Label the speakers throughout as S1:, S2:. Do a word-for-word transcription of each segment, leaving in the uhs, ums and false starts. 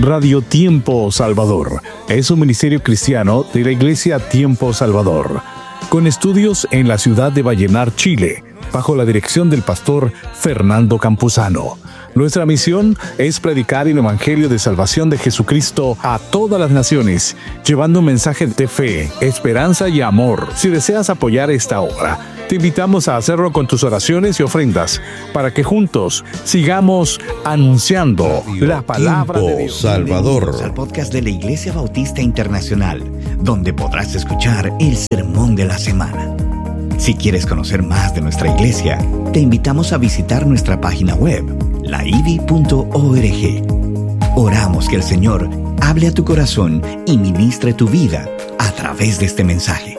S1: Radio Tiempo Salvador es un ministerio cristiano de la Iglesia Tiempo Salvador, con estudios en la ciudad de Vallenar, Chile, bajo la dirección del pastor Fernando Campuzano. Nuestra misión es predicar el Evangelio de salvación de Jesucristo a todas las naciones, llevando un mensaje de fe, esperanza y amor. Si deseas apoyar esta obra, te invitamos a hacerlo con tus oraciones y ofrendas, para que juntos sigamos anunciando la palabra de Dios.
S2: Salvador.
S3: Bienvenidos al podcast de la Iglesia Bautista Internacional, donde podrás escuchar el sermón de la semana. Si quieres conocer más de nuestra iglesia, te invitamos a visitar nuestra página web, la i b i punto org. Oramos que el Señor hable a tu corazón y ministre tu vida a través de este mensaje.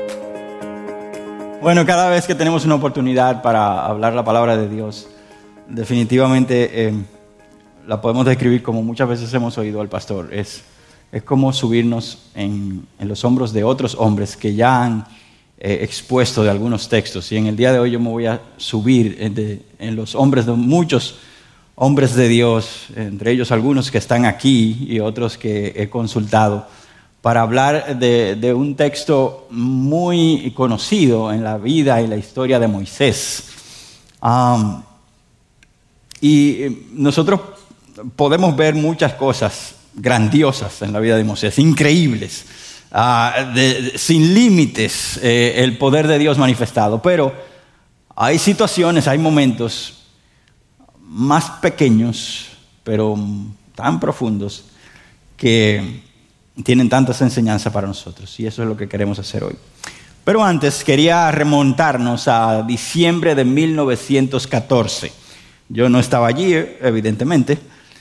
S4: Bueno, cada vez que tenemos una oportunidad para hablar la palabra de Dios, definitivamente eh, la podemos describir como muchas veces hemos oído al pastor. Es, es como subirnos en, en los hombros de otros hombres que ya han eh, expuesto de algunos textos. Y en el día de hoy yo me voy a subir en, de, en los hombros de muchos hombres de Dios, entre ellos algunos que están aquí y otros que he consultado, para hablar de, de un texto muy conocido en la vida y la historia de Moisés. Um, y nosotros podemos ver muchas cosas grandiosas en la vida de Moisés, increíbles, uh, de, de, sin límites, eh, el poder de Dios manifestado. Pero hay situaciones, hay momentos más pequeños, pero tan profundos, que tienen tantas enseñanzas para nosotros, y eso es lo que queremos hacer hoy. Pero antes quería remontarnos a diciembre de mil novecientos catorce. Yo no estaba allí, evidentemente,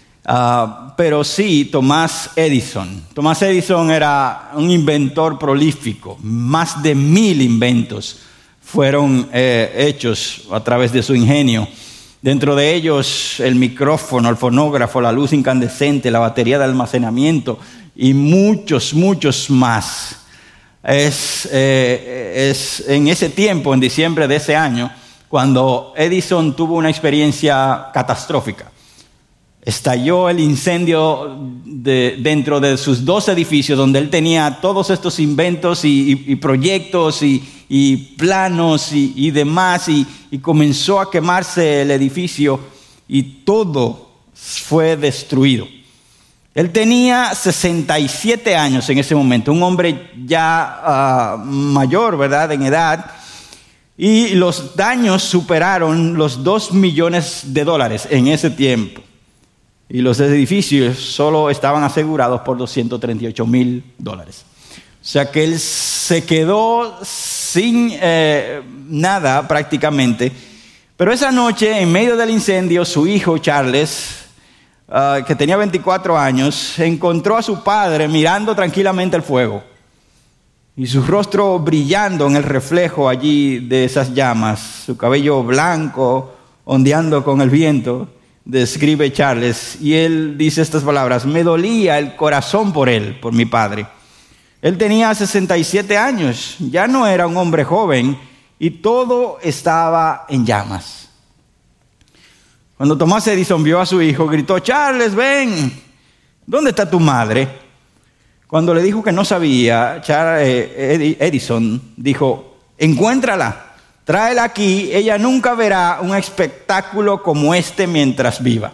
S4: uh, pero sí Thomas Edison. Thomas Edison era un inventor prolífico. Más de mil inventos fueron eh, hechos a través de su ingenio. Dentro de ellos el micrófono, el fonógrafo, la luz incandescente, la batería de almacenamiento y muchos, muchos más. Es, eh, es en ese tiempo, en diciembre de ese año, cuando Edison tuvo una experiencia catastrófica. Estalló el incendio de, dentro de sus dos edificios, donde él tenía todos estos inventos y, y, y proyectos y, y planos y, y demás, y, y comenzó a quemarse el edificio y todo fue destruido. Él tenía sesenta y siete años en ese momento, un hombre ya uh, mayor, ¿verdad?, en edad, y los daños superaron los dos millones de dólares en ese tiempo. Y los edificios solo estaban asegurados por doscientos treinta y ocho mil dólares. O sea que él se quedó sin eh, nada prácticamente. Pero esa noche, en medio del incendio, su hijo Charles, Uh, que tenía veinticuatro años, encontró a su padre mirando tranquilamente el fuego y su rostro brillando en el reflejo allí de esas llamas, su cabello blanco ondeando con el viento, describe Charles, y él dice estas palabras: me dolía el corazón por él, por mi padre. Él tenía sesenta y siete años, ya no era un hombre joven y todo estaba en llamas. Cuando Thomas Edison vio a su hijo, gritó: Charles, ven, ¿dónde está tu madre? Cuando le dijo que no sabía, Edison dijo: encuéntrala, tráela aquí, ella nunca verá un espectáculo como este mientras viva.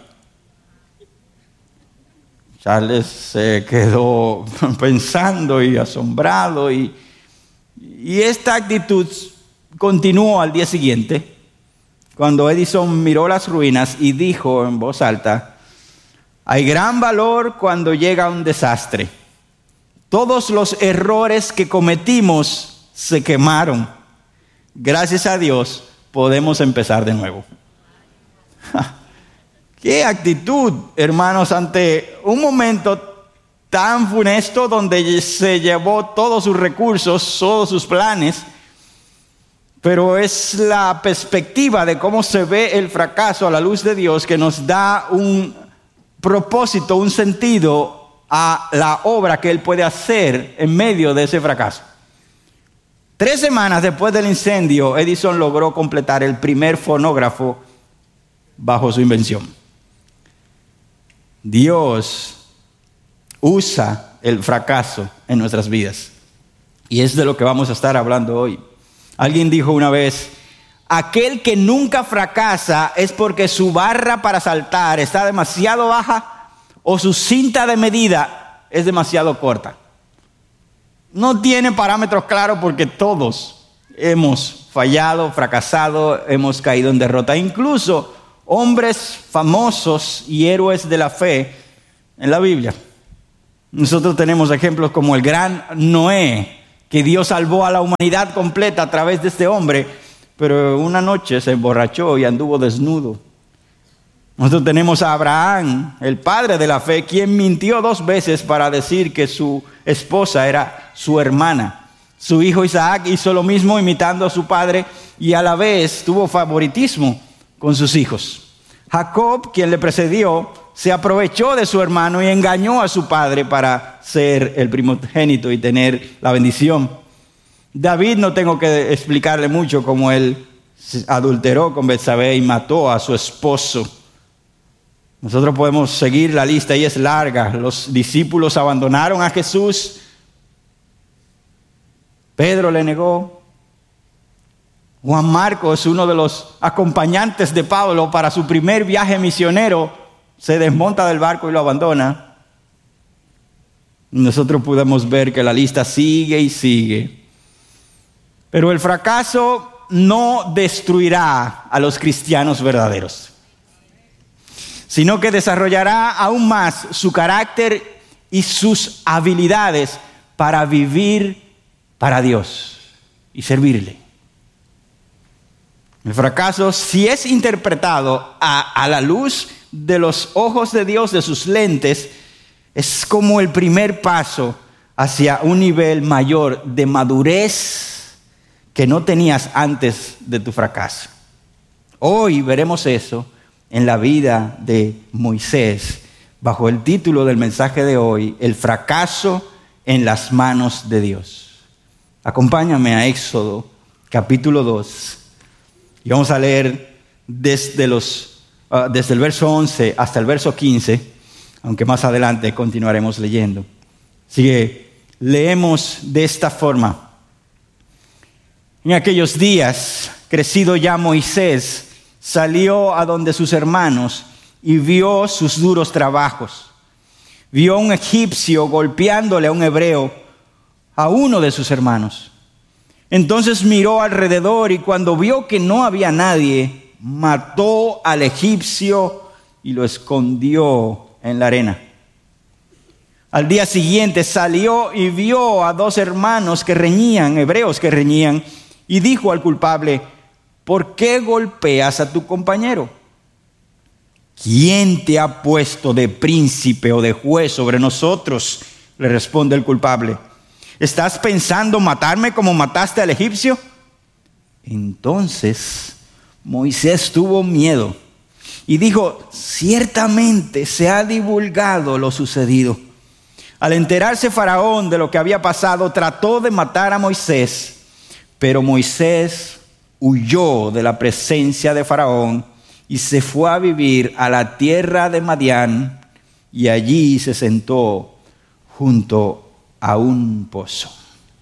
S4: Charles se quedó pensando y asombrado, y, y esta actitud continuó al día siguiente, cuando Edison miró las ruinas y dijo en voz alta: hay gran valor cuando llega un desastre. Todos los errores que cometimos se quemaron. Gracias a Dios podemos empezar de nuevo. ¡Qué actitud, hermanos, ante un momento tan funesto donde se llevó todos sus recursos, todos sus planes! Pero es la perspectiva de cómo se ve el fracaso a la luz de Dios que nos da un propósito, un sentido a la obra que Él puede hacer en medio de ese fracaso. Tres semanas después del incendio, Edison logró completar el primer fonógrafo bajo su invención. Dios usa el fracaso en nuestras vidas. Y es de lo que vamos a estar hablando hoy. Alguien dijo una vez: aquel que nunca fracasa es porque su barra para saltar está demasiado baja o su cinta de medida es demasiado corta. No tiene parámetros claros porque todos hemos fallado, fracasado, hemos caído en derrota. Incluso hombres famosos y héroes de la fe en la Biblia. Nosotros tenemos ejemplos como el gran Noé, que Dios salvó a la humanidad completa a través de este hombre, pero una noche se emborrachó y anduvo desnudo. Nosotros tenemos a Abraham, el padre de la fe, quien mintió dos veces para decir que su esposa era su hermana. Su hijo Isaac hizo lo mismo imitando a su padre y a la vez tuvo favoritismo con sus hijos. Jacob, quien le precedió, se aprovechó de su hermano y engañó a su padre para ser el primogénito y tener la bendición. David, no tengo que explicarle mucho cómo él adulteró con Betsabé y mató a su esposo. Nosotros podemos seguir la lista y es larga. Los discípulos abandonaron a Jesús. Pedro le negó. Juan Marcos, uno de los acompañantes de Pablo para su primer viaje misionero, se desmonta del barco y lo abandona. Nosotros podemos ver que la lista sigue y sigue. Pero el fracaso no destruirá a los cristianos verdaderos, sino que desarrollará aún más su carácter y sus habilidades para vivir para Dios y servirle. El fracaso, si es interpretado a, a la luz de los ojos de Dios, de sus lentes, es como el primer paso hacia un nivel mayor de madurez que no tenías antes de tu fracaso. Hoy veremos eso en la vida de Moisés, bajo el título del mensaje de hoy: el fracaso en las manos de Dios. Acompáñame a Éxodo capítulo dos y vamos a leer desde, los, uh, desde el verso once hasta el verso quince, aunque más adelante continuaremos leyendo. Así que leemos de esta forma: en aquellos días, crecido ya Moisés, salió a donde sus hermanos y vio sus duros trabajos. Vio a un egipcio golpeándole a un hebreo, a uno de sus hermanos. Entonces miró alrededor y cuando vio que no había nadie, mató al egipcio y lo escondió en la arena. Al día siguiente salió y vio a dos hermanos que reñían, hebreos que reñían, y dijo al culpable: ¿por qué golpeas a tu compañero? ¿Quién te ha puesto de príncipe o de juez sobre nosotros?, le responde el culpable. ¿Estás pensando matarme como mataste al egipcio? Entonces Moisés tuvo miedo y dijo: ciertamente se ha divulgado lo sucedido. Al enterarse Faraón de lo que había pasado, trató de matar a Moisés, pero Moisés huyó de la presencia de Faraón y se fue a vivir a la tierra de Madián y allí se sentó junto a un pozo.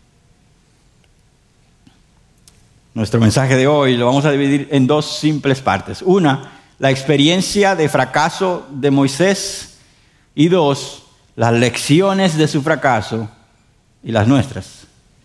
S4: Nuestro mensaje de hoy lo vamos a dividir en dos simples partes. Una, la experiencia de fracaso de Moisés, y dos, las lecciones de su fracaso y las nuestras.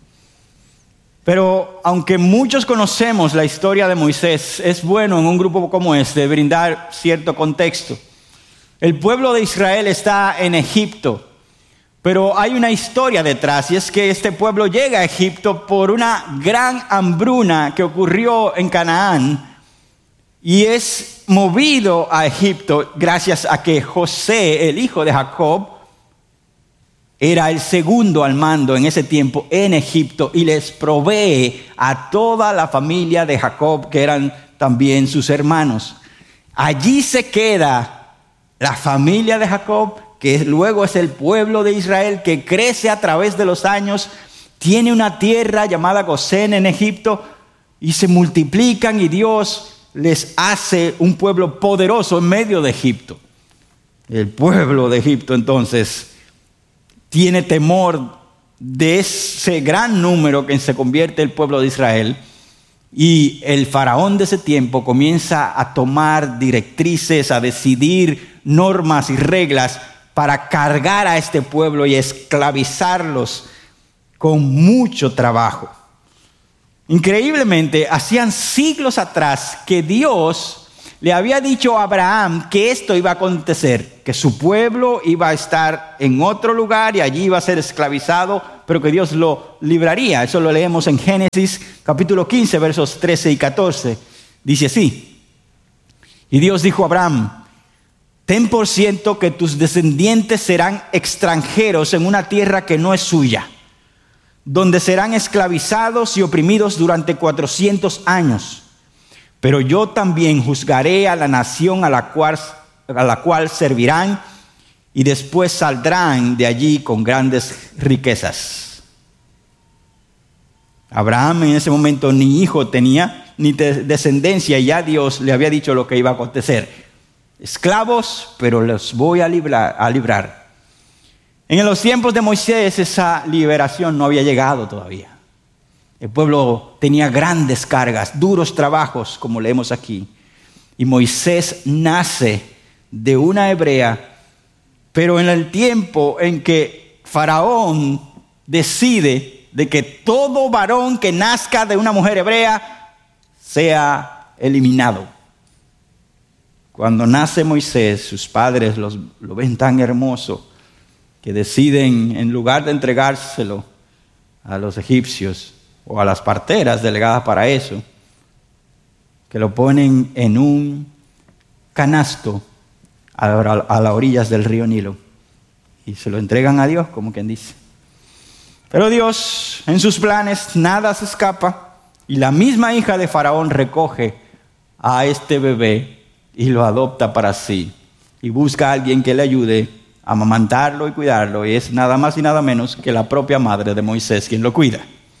S4: Pero aunque muchos conocemos la historia de Moisés, es bueno en un grupo como este brindar cierto contexto. El pueblo de Israel está en Egipto, pero hay una historia detrás, y es que este pueblo llega a Egipto por una gran hambruna que ocurrió en Canaán, y es movido a Egipto gracias a que José, el hijo de Jacob, era el segundo al mando en ese tiempo en Egipto y les provee a toda la familia de Jacob, que eran también sus hermanos. Allí se queda la familia de Jacob, que luego es el pueblo de Israel, que crece a través de los años, tiene una tierra llamada Gosén en Egipto y se multiplican, y Dios les hace un pueblo poderoso en medio de Egipto. El pueblo de Egipto entonces tiene temor de ese gran número que se convierte el pueblo de Israel, y el faraón de ese tiempo comienza a tomar directrices, a decidir normas y reglas para cargar a este pueblo y esclavizarlos con mucho trabajo. Increíblemente, hacían siglos atrás que Dios le había dicho a Abraham que esto iba a acontecer, que su pueblo iba a estar en otro lugar y allí iba a ser esclavizado, pero que Dios lo libraría. Eso lo leemos en Génesis capítulo quince, versos trece y catorce. Dice así: y Dios dijo a Abraham: ten por cierto que tus descendientes serán extranjeros en una tierra que no es suya, donde serán esclavizados y oprimidos durante cuatrocientos años. Pero yo también juzgaré a la nación a la cual, a la cual servirán, y después saldrán de allí con grandes riquezas. Abraham en ese momento ni hijo tenía, ni de descendencia, y ya Dios le había dicho lo que iba a acontecer. Esclavos, pero los voy a librar, a librar. En los tiempos de Moisés esa liberación no había llegado todavía. El pueblo tenía grandes cargas, duros trabajos, como leemos aquí. Y Moisés nace de una hebrea, pero en el tiempo en que Faraón decide de que todo varón que nazca de una mujer hebrea sea eliminado. Cuando nace Moisés, sus padres los, lo ven tan hermoso que deciden, en lugar de entregárselo a los egipcios o a las parteras delegadas para eso, que lo ponen en un canasto a, a las orillas del río Nilo y se lo entregan a Dios, como quien dice. Pero Dios, en sus planes, nada se escapa, y la misma hija de Faraón recoge a este bebé y lo adopta para sí, y busca a alguien que le ayude a amamantarlo y cuidarlo, y es nada más y nada menos que la propia madre de Moisés quien lo cuida.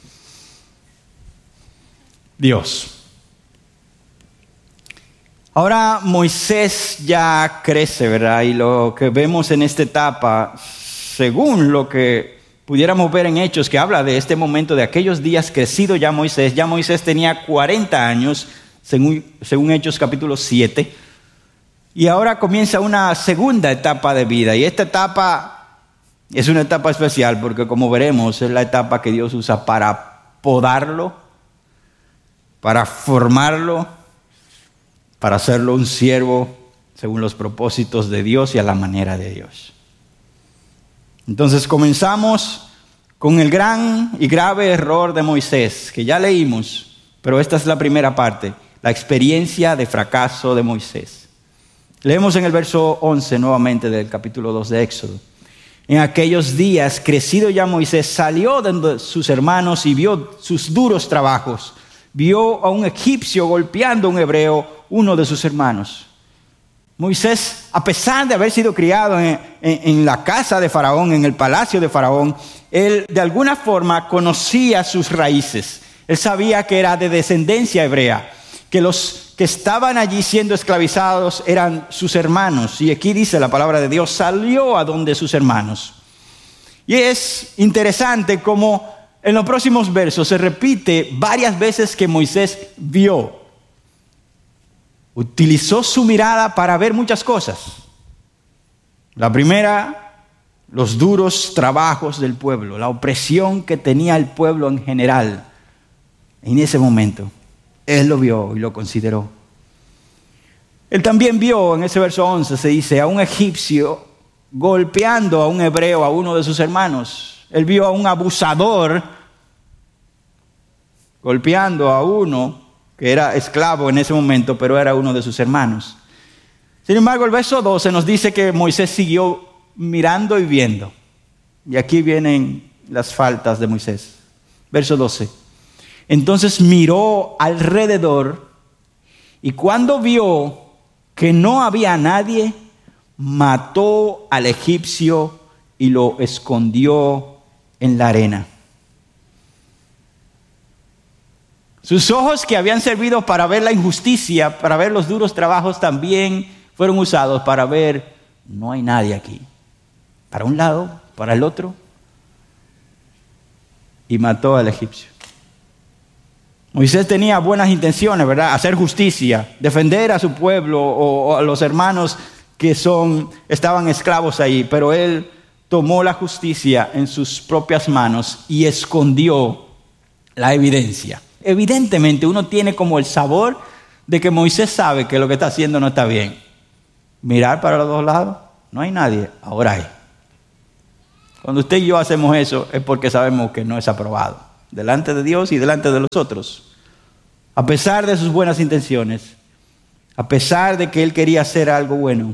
S4: Dios. Ahora Moisés ya crece, ¿verdad? Y lo que vemos en esta etapa, según lo que pudiéramos ver en Hechos, que habla de este momento, de aquellos días crecido ya Moisés, ya Moisés tenía cuarenta años, según, según Hechos capítulo siete, y ahora comienza una segunda etapa de vida, y esta etapa es una etapa especial, porque como veremos, es la etapa que Dios usa para podarlo, para formarlo, para hacerlo un siervo según los propósitos de Dios y a la manera de Dios. Entonces comenzamos con el gran y grave error de Moisés, que ya leímos, pero esta es la primera parte, la experiencia de fracaso de Moisés. Leemos en el verso once nuevamente del capítulo dos de Éxodo. En aquellos días, crecido ya Moisés, salió de sus hermanos y vio sus duros trabajos. Vio a un egipcio golpeando a un hebreo, uno de sus hermanos. Moisés, a pesar de haber sido criado en, en, en la casa de Faraón, en el palacio de Faraón, él de alguna forma conocía sus raíces. Él sabía que era de descendencia hebrea, que los que estaban allí siendo esclavizados eran sus hermanos. Y aquí dice la palabra de Dios, salió a donde sus hermanos. Y es interesante cómo en los próximos versos se repite varias veces que Moisés vio. Utilizó su mirada para ver muchas cosas. La primera, los duros trabajos del pueblo, la opresión que tenía el pueblo en general. En ese momento, él lo vio y lo consideró. Él también vio, en ese verso once se dice, a un egipcio golpeando a un hebreo, a uno de sus hermanos. Él vio a un abusador golpeando a uno que era esclavo en ese momento, pero era uno de sus hermanos. Sin embargo, el verso doce nos dice que Moisés siguió mirando y viendo. Y aquí vienen las faltas de Moisés. Verso doce. Entonces miró alrededor y cuando vio que no había nadie, mató al egipcio y lo escondió en la arena. Sus ojos, que habían servido para ver la injusticia, para ver los duros trabajos, también fueron usados para ver, no hay nadie aquí. Para un lado, para el otro y mató al egipcio. Moisés tenía buenas intenciones, ¿verdad? Hacer justicia, defender a su pueblo o, o a los hermanos que son, estaban esclavos ahí, pero él tomó la justicia en sus propias manos y escondió la evidencia. Evidentemente uno tiene como el sabor de que Moisés sabe que lo que está haciendo no está bien. Mirar para los dos lados, no hay nadie, ahora hay. Cuando usted y yo hacemos eso es porque sabemos que no es aprobado delante de Dios y delante de los otros. A pesar de sus buenas intenciones, a pesar de que él quería hacer algo bueno,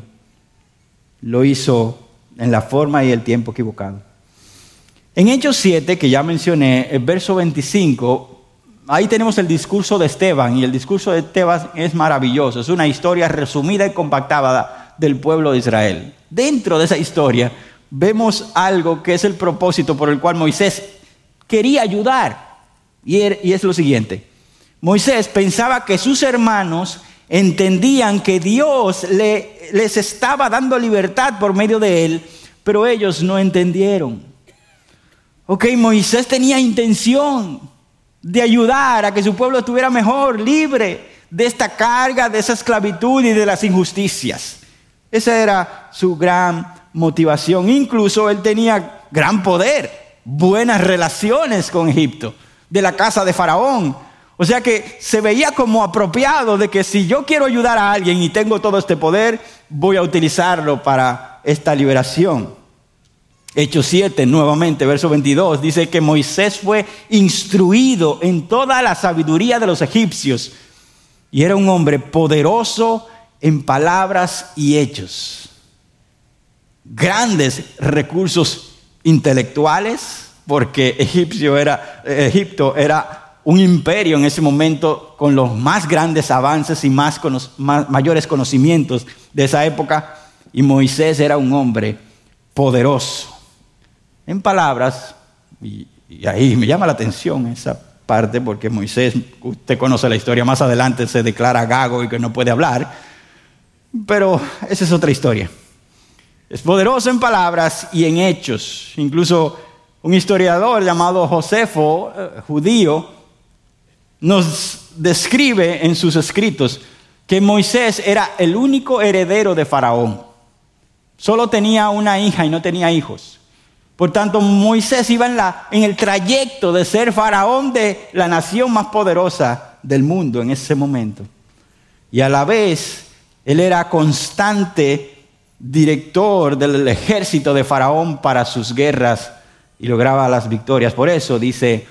S4: lo hizo en la forma y el tiempo equivocado. En Hechos siete, que ya mencioné, el verso veinticinco, ahí tenemos el discurso de Esteban, y el discurso de Esteban es maravilloso. Es una historia resumida y compactada del pueblo de Israel. Dentro de esa historia vemos algo que es el propósito por el cual Moisés quería ayudar, y es lo siguiente. Moisés pensaba que sus hermanos entendían que Dios le, les estaba dando libertad por medio de él, pero ellos no entendieron. Ok, Moisés tenía intención de ayudar a que su pueblo estuviera mejor, libre de esta carga, de esa esclavitud y de las injusticias. Esa era su gran motivación. Incluso él tenía gran poder, buenas relaciones con Egipto, de la casa de Faraón. O sea que se veía como apropiado de que si yo quiero ayudar a alguien y tengo todo este poder, voy a utilizarlo para esta liberación. Hechos siete, nuevamente, verso veintidós, dice que Moisés fue instruido en toda la sabiduría de los egipcios y era un hombre poderoso en palabras y hechos. Grandes recursos intelectuales, porque Egipcio era, Egipto era un imperio en ese momento con los más grandes avances y más, cono- más mayores conocimientos de esa época, y Moisés era un hombre poderoso en palabras, y, y ahí me llama la atención esa parte, porque Moisés, usted conoce la historia, más adelante se declara gago y que no puede hablar, pero esa es otra historia. Es poderoso en palabras y en hechos. Incluso un historiador llamado Josefo, eh, judío, nos describe en sus escritos que Moisés era el único heredero de Faraón. Solo tenía una hija y no tenía hijos. Por tanto, Moisés iba en, la, en el trayecto de ser faraón de la nación más poderosa del mundo en ese momento. Y a la vez, él era constante director del ejército de Faraón para sus guerras y lograba las victorias. Por eso dice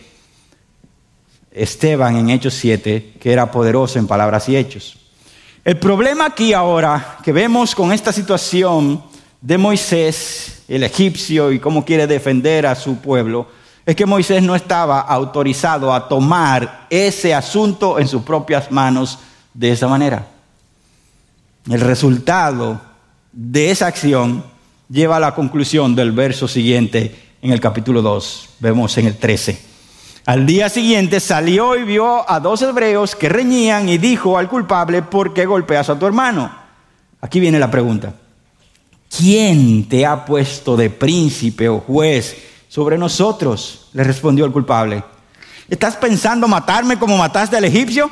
S4: Esteban en Hechos siete que era poderoso en palabras y hechos. El problema aquí ahora que vemos con esta situación de Moisés, el egipcio, y cómo quiere defender a su pueblo, es que Moisés no estaba autorizado a tomar ese asunto en sus propias manos de esa manera. El resultado de esa acción lleva a la conclusión del verso siguiente en el capítulo dos. Vemos en el trece. Al día siguiente salió y vio a dos hebreos que reñían y dijo al culpable: ¿por qué golpeas a tu hermano? Aquí viene la pregunta. ¿Quién te ha puesto de príncipe o juez sobre nosotros? Le respondió el culpable. ¿Estás pensando matarme como mataste al egipcio?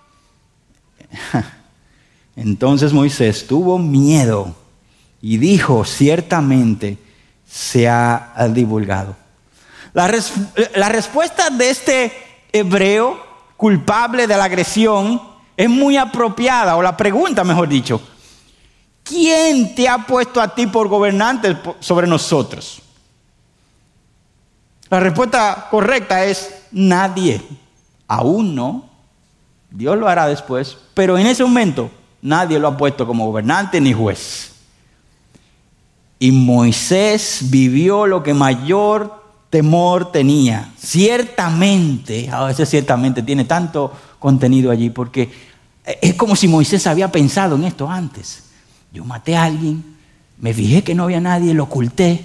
S4: Entonces Moisés tuvo miedo y dijo: ciertamente se ha divulgado. La, res- la respuesta de este hebreo culpable de la agresión es muy apropiada, o la pregunta, mejor dicho: ¿quién te ha puesto a ti por gobernante sobre nosotros? La respuesta correcta es nadie. Aún no. Dios lo hará después, pero en ese momento nadie lo ha puesto como gobernante ni juez. Y Moisés vivió lo que mayor temor tenía. Ciertamente, a veces ciertamente tiene tanto contenido allí, porque es como si Moisés había pensado en esto antes. Yo maté a alguien, me fijé que no había nadie, lo oculté,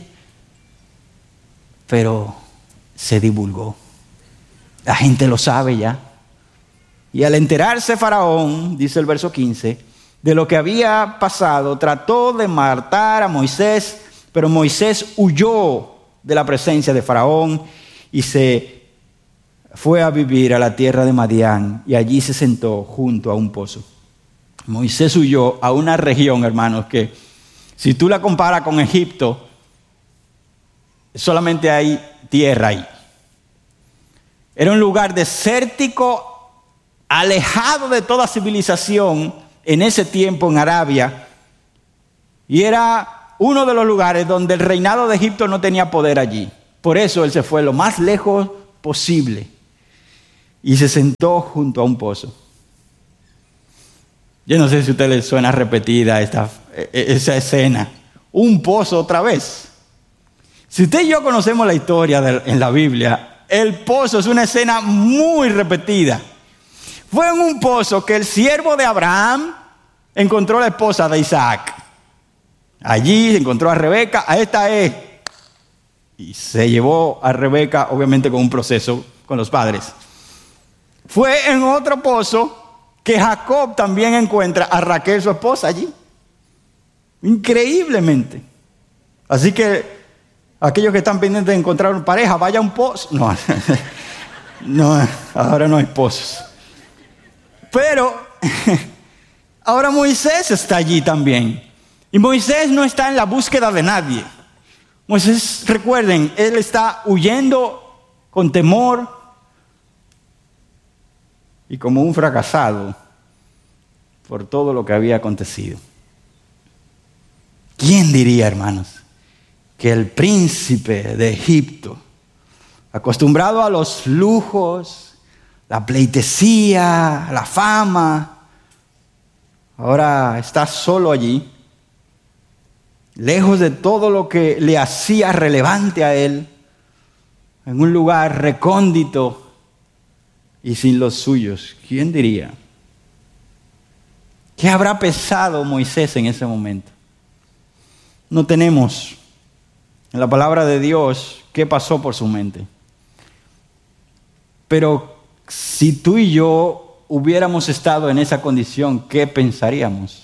S4: pero se divulgó. La gente lo sabe ya. Y al enterarse Faraón, dice el verso quince, de lo que había pasado, trató de matar a Moisés, pero Moisés huyó de la presencia de Faraón y se fue a vivir a la tierra de Madián y allí se sentó junto a un pozo. Moisés huyó a una región, hermanos, que si tú la comparas con Egipto, solamente hay tierra ahí. Era un lugar desértico, alejado de toda civilización en ese tiempo en Arabia. Y era uno de los lugares donde el reinado de Egipto no tenía poder allí. Por eso él se fue lo más lejos posible y se sentó junto a un pozo. Yo no sé si a usted le suena repetida esta, esa escena. Un pozo otra vez. Si usted y yo conocemos la historia de, en la Biblia, el pozo es una escena muy repetida. Fue en un pozo que el siervo de Abraham encontró a la esposa de Isaac. Allí encontró a Rebeca, a esta es. Y se llevó a Rebeca, obviamente con un proceso con los padres. Fue en otro pozo que Jacob también encuentra a Raquel, su esposa, allí. Increíblemente. Así que aquellos que están pendientes de encontrar una pareja, vaya a un pozo. No, no, ahora no hay pozos. Pero ahora Moisés está allí también. Y Moisés no está en la búsqueda de nadie. Moisés, recuerden, él está huyendo con temor y como un fracasado por todo lo que había acontecido. ¿Quién diría, hermanos, que el príncipe de Egipto, acostumbrado a los lujos, la pleitesía, la fama, ahora está solo allí, lejos de todo lo que le hacía relevante a él, en un lugar recóndito y sin los suyos? ¿Quién diría? ¿Qué habrá pensado Moisés en ese momento? No tenemos en la palabra de Dios qué pasó por su mente. Pero si tú y yo hubiéramos estado en esa condición, ¿qué pensaríamos?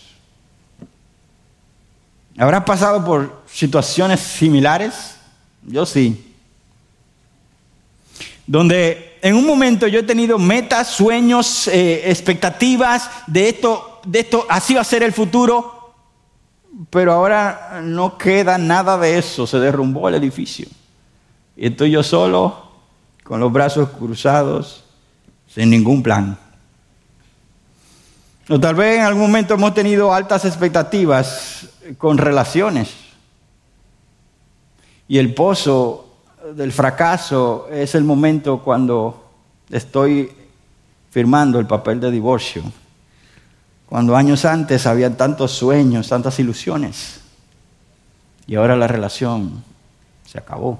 S4: ¿Habrás pasado por situaciones similares? Yo sí. Donde en un momento yo he tenido metas, sueños, eh, expectativas de esto, de esto, así va a ser el futuro, pero ahora no queda nada de eso, se derrumbó el edificio. Y estoy yo solo, con los brazos cruzados, sin ningún plan. O tal vez en algún momento hemos tenido altas expectativas con relaciones. Y el pozo del fracaso es el momento cuando estoy firmando el papel de divorcio. Cuando años antes había tantos sueños, tantas ilusiones. Y ahora la relación se acabó.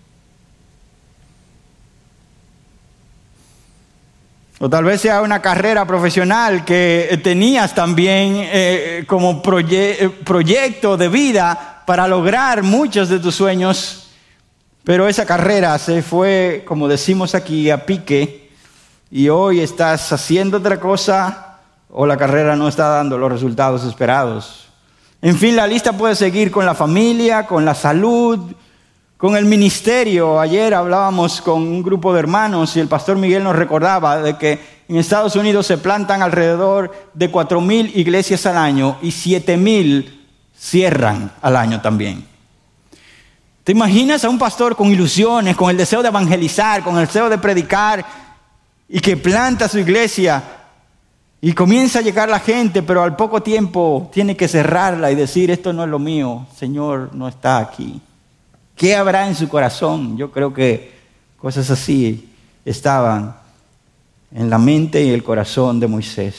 S4: O tal vez sea una carrera profesional que tenías también eh, como proye- proyecto de vida para lograr muchos de tus sueños, pero esa carrera se fue, como decimos aquí, a pique, y hoy estás haciendo otra cosa o la carrera no está dando los resultados esperados. En fin, la lista puede seguir con la familia, con la salud, con el ministerio. Ayer hablábamos con un grupo de hermanos y el pastor Miguel nos recordaba de que en Estados Unidos se plantan alrededor de cuatro mil iglesias al año y siete mil cierran al año también. ¿Te imaginas a un pastor con ilusiones, con el deseo de evangelizar, con el deseo de predicar y que planta su iglesia y comienza a llegar la gente, pero al poco tiempo tiene que cerrarla y decir, esto no es lo mío, Señor no está aquí? ¿Qué habrá en su corazón? Yo creo que cosas así estaban en la mente y el corazón de Moisés.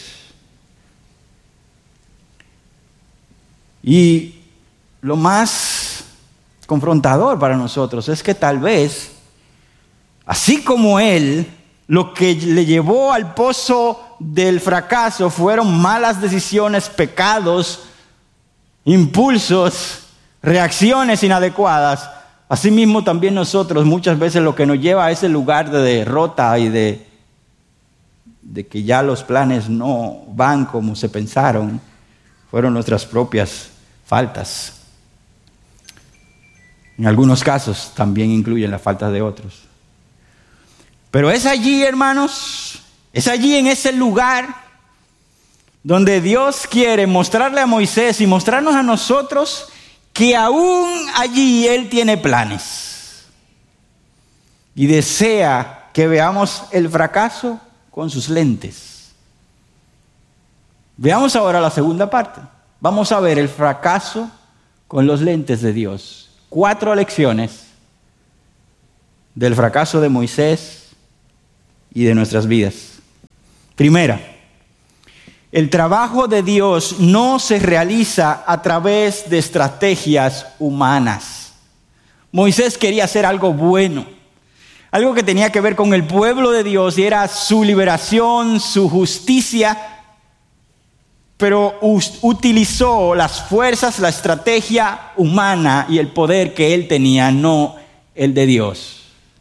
S4: Y lo más confrontador para nosotros es que tal vez, así como él, lo que le llevó al pozo del fracaso fueron malas decisiones, pecados, impulsos, reacciones inadecuadas. Asimismo también nosotros muchas veces lo que nos lleva a ese lugar de derrota y de, de que ya los planes no van como se pensaron, fueron nuestras propias faltas. En algunos casos también incluyen las faltas de otros. Pero es allí, hermanos, es allí en ese lugar donde Dios quiere mostrarle a Moisés y mostrarnos a nosotros que aún allí Él tiene planes. Y desea que veamos el fracaso con sus lentes. Veamos ahora la segunda parte. Vamos a ver el fracaso con los lentes de Dios. Cuatro lecciones del fracaso de Moisés y de nuestras vidas. Primera, el trabajo de Dios no se realiza a través de estrategias humanas. Moisés quería hacer algo bueno, algo que tenía que ver con el pueblo de Dios y era su liberación, su justicia, pero utilizó las fuerzas, la estrategia humana y el poder que él tenía, no el de Dios.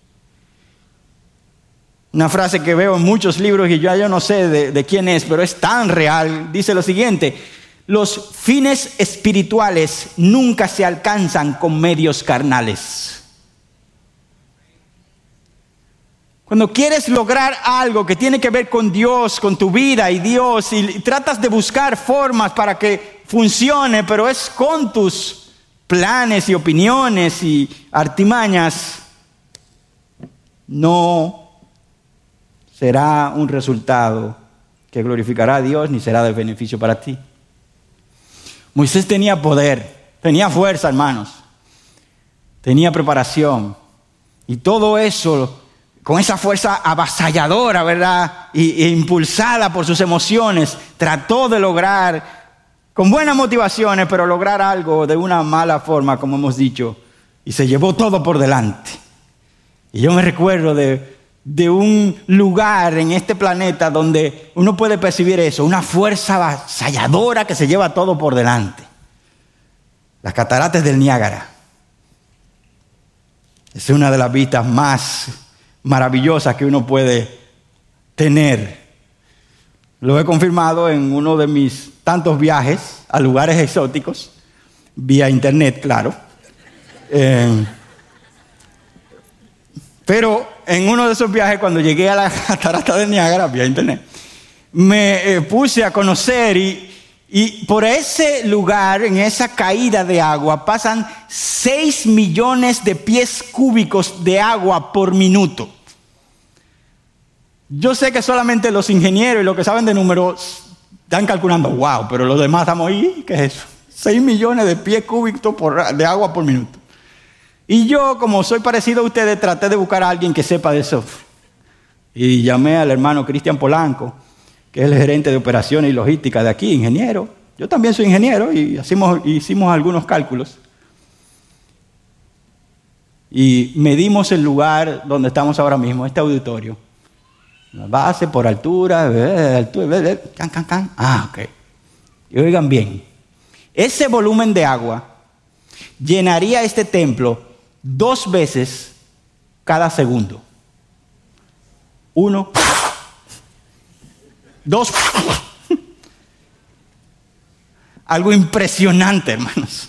S4: Una frase que veo en muchos libros y yo, yo no sé de, de quién es, pero es tan real. Dice lo siguiente: los fines espirituales nunca se alcanzan con medios carnales. Cuando quieres lograr algo que tiene que ver con Dios, con tu vida y Dios, y tratas de buscar formas para que funcione, pero es con tus planes y opiniones y artimañas, no será un resultado que glorificará a Dios ni será de beneficio para ti. Moisés tenía poder, tenía fuerza, hermanos, tenía preparación y todo eso con esa fuerza avasalladora, ¿verdad? Y, e impulsada por sus emociones, trató de lograr, con buenas motivaciones, pero lograr algo de una mala forma, como hemos dicho, y se llevó todo por delante. Y yo me recuerdo de, de un lugar en este planeta donde uno puede percibir eso, una fuerza avasalladora que se lleva todo por delante. Las cataratas del Niágara. Es una de las vistas más maravillosas que uno puede tener. Lo he confirmado en uno de mis tantos viajes a lugares exóticos, vía internet, claro. Eh, pero en uno de esos viajes, cuando llegué a la catarata del Niágara, vía internet, me eh, puse a conocer y, y por ese lugar, en esa caída de agua, pasan seis millones de pies cúbicos de agua por minuto. Yo sé que solamente los ingenieros y los que saben de números están calculando, wow, pero los demás estamos ahí, ¿qué es eso? seis millones de pies cúbicos por, de agua por minuto. Y yo, como soy parecido a ustedes, traté de buscar a alguien que sepa de eso. Y llamé al hermano Cristian Polanco, que es el gerente de operaciones y logística de aquí, ingeniero. Yo también soy ingeniero y hicimos, hicimos algunos cálculos. Y medimos el lugar donde estamos ahora mismo, este auditorio. La base por altura, eh, altura eh, eh, can, can, can. Ah, ok. Y oigan bien, ese volumen de agua llenaría este templo dos veces cada segundo. Uno, dos. Algo impresionante, hermanos.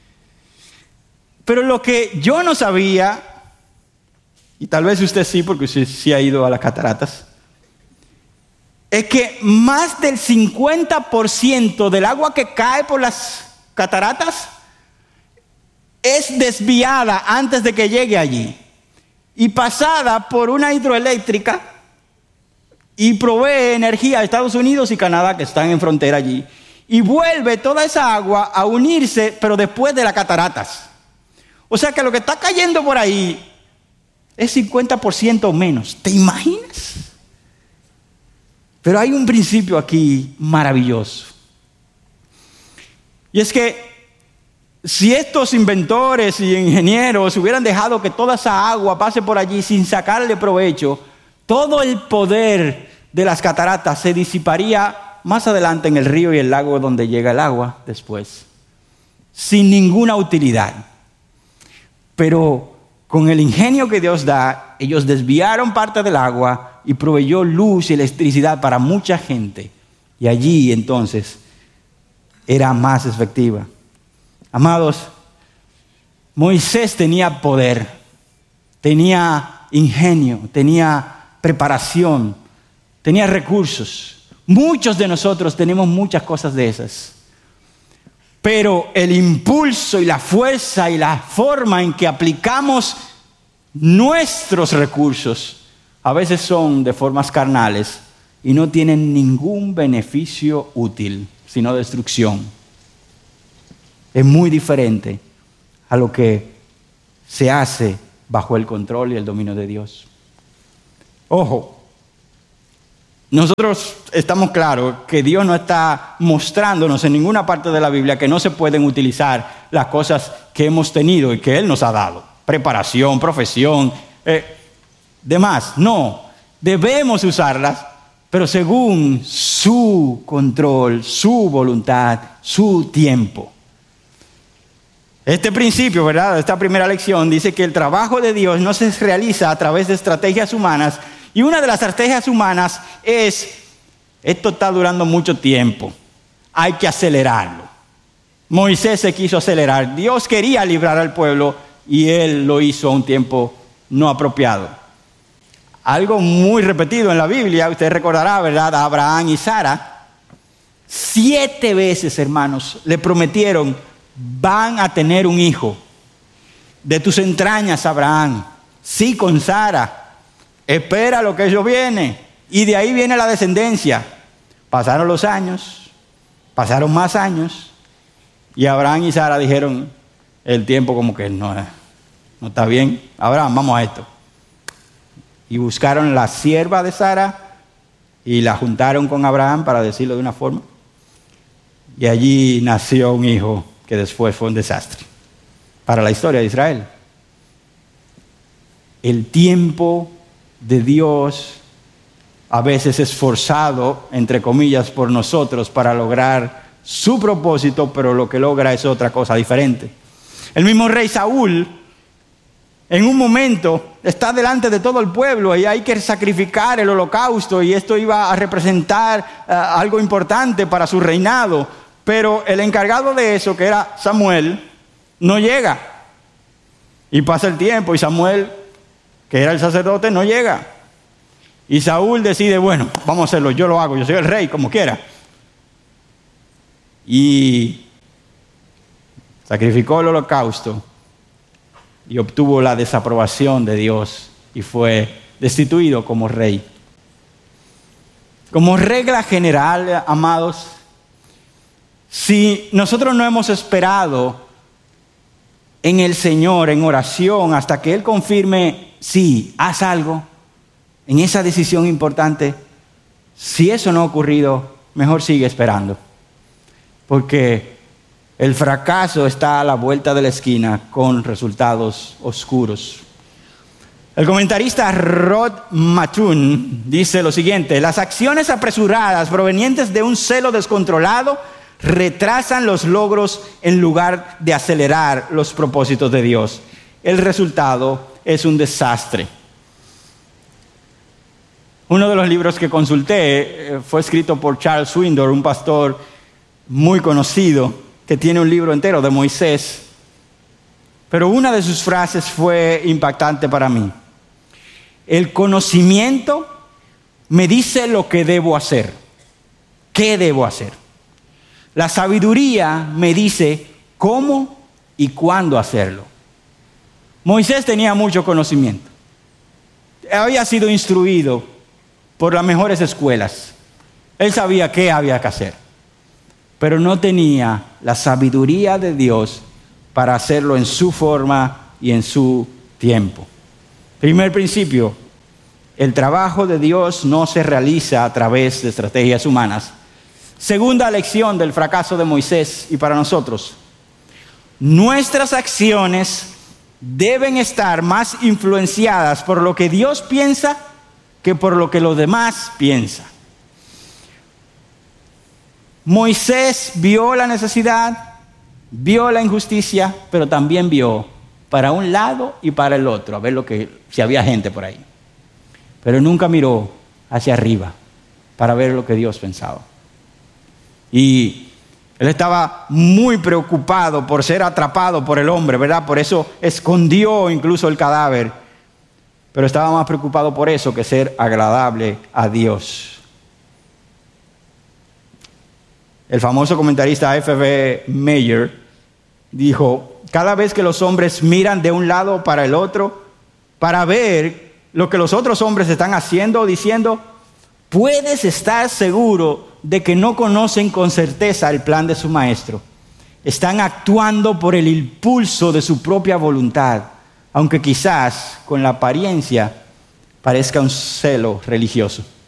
S4: Pero lo que yo no sabía, y tal vez usted sí, porque usted sí ha ido a las cataratas, es que más del cincuenta por ciento del agua que cae por las cataratas es desviada antes de que llegue allí y pasada por una hidroeléctrica y provee energía a Estados Unidos y Canadá, que están en frontera allí, y vuelve toda esa agua a unirse, pero después de las cataratas. O sea que lo que está cayendo por ahí es cincuenta por ciento menos. ¿Te imaginas? Pero hay un principio aquí maravilloso. Y es que si estos inventores y ingenieros hubieran dejado que toda esa agua pase por allí sin sacarle provecho, todo el poder de las cataratas se disiparía más adelante en el río y el lago donde llega el agua después, sin ninguna utilidad. Pero con el ingenio que Dios da, ellos desviaron parte del agua y proveyó luz y electricidad para mucha gente. Y allí entonces era más efectiva. Amados, Moisés tenía poder, tenía ingenio, tenía preparación, tenía recursos. Muchos de nosotros tenemos muchas cosas de esas. Pero el impulso y la fuerza y la forma en que aplicamos nuestros recursos a veces son de formas carnales y no tienen ningún beneficio útil, sino destrucción. Es muy diferente a lo que se hace bajo el control y el dominio de Dios. Ojo, nosotros estamos claros que Dios no está mostrándonos en ninguna parte de la Biblia que no se pueden utilizar las cosas que hemos tenido y que Él nos ha dado. Preparación, profesión, eh, demás. No, debemos usarlas, pero según su control, su voluntad, su tiempo. Este principio, ¿verdad? Esta primera lección dice que el trabajo de Dios no se realiza a través de estrategias humanas. Y una de las estrategias humanas es, esto está durando mucho tiempo, hay que acelerarlo. Moisés se quiso acelerar. Dios quería librar al pueblo y él lo hizo a un tiempo no apropiado. Algo muy repetido en la Biblia, usted recordará, ¿verdad? A Abraham y Sara, siete veces, hermanos, le prometieron, van a tener un hijo. De tus entrañas, Abraham, sí, con Sara. Espera lo que ello viene. Y de ahí viene la descendencia. Pasaron los años, pasaron más años, y Abraham y Sara dijeron, el tiempo como que no, no está bien. Abraham, vamos a esto. Y buscaron la sierva de Sara y la juntaron con Abraham, para decirlo de una forma. Y allí nació un hijo que después fue un desastre para la historia de Israel. El tiempo de Dios a veces es forzado, entre comillas, por nosotros para lograr su propósito, pero lo que logra es otra cosa diferente. El mismo rey Saúl, en un momento, está delante de todo el pueblo y hay que sacrificar el holocausto, y esto iba a representar uh, algo importante para su reinado, pero el encargado de eso, que era Samuel, no llega. Y pasa el tiempo y Samuel, que era el sacerdote, no llega. Y Saúl decide, bueno, vamos a hacerlo, yo lo hago, yo soy el rey, como quiera. Y sacrificó el holocausto y obtuvo la desaprobación de Dios y fue destituido como rey. Como regla general, amados, si nosotros no hemos esperado en el Señor, en oración, hasta que Él confirme, sí, haz algo, en esa decisión importante, si eso no ha ocurrido, mejor sigue esperando. Porque el fracaso está a la vuelta de la esquina con resultados oscuros. El comentarista Rod Mattoon dice lo siguiente: las acciones apresuradas provenientes de un celo descontrolado retrasan los logros en lugar de acelerar los propósitos de Dios. El resultado es un desastre. Uno de los libros que consulté fue escrito por Charles Swindoll, un pastor muy conocido que tiene un libro entero de Moisés. Pero una de sus frases fue impactante para mí. El conocimiento me dice lo que debo hacer. ¿Qué debo hacer? La sabiduría me dice cómo y cuándo hacerlo. Moisés tenía mucho conocimiento. Había sido instruido por las mejores escuelas. Él sabía qué había que hacer. Pero no tenía la sabiduría de Dios para hacerlo en su forma y en su tiempo. Primer principio: el trabajo de Dios no se realiza a través de estrategias humanas. Segunda lección del fracaso de Moisés y para nosotros: nuestras acciones deben estar más influenciadas por lo que Dios piensa que por lo que los demás piensan. Moisés vio la necesidad, vio la injusticia, pero también vio para un lado y para el otro, a ver lo que, si había gente por ahí. Pero nunca miró hacia arriba para ver lo que Dios pensaba. Y Él estaba muy preocupado por ser atrapado por el hombre, ¿verdad? Por eso escondió incluso el cadáver. Pero estaba más preocupado por eso que ser agradable a Dios. El famoso comentarista F B Meyer dijo: cada vez que los hombres miran de un lado para el otro para ver lo que los otros hombres están haciendo o diciendo, puedes estar seguro de que no conocen con certeza el plan de su maestro. Están actuando por el impulso de su propia voluntad, aunque quizás con la apariencia parezca un celo religioso.